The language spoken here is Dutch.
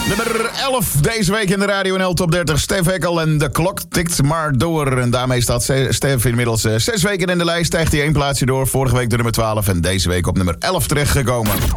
Nummer 11 deze week in de Radio NL Top 30. Stef Ekkel en de klok tikt maar door. En daarmee staat Stef inmiddels 6 weken in de lijst. Stijgt hij 1 plaatsje door. Vorige week de nummer 12 en deze week op nummer 11 terechtgekomen.